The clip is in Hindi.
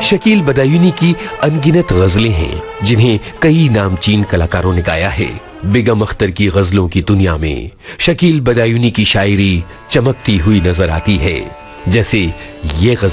शकील बदायूनी की अनगिनत गजलें हैं जिन्हें कई नामचीन कलाकारों ने गाया है। बेगम अख्तर की गजलों की दुनिया में शकील बदायूनी की शायरी चमकती हुई नजर आती है। जैसे ये गजल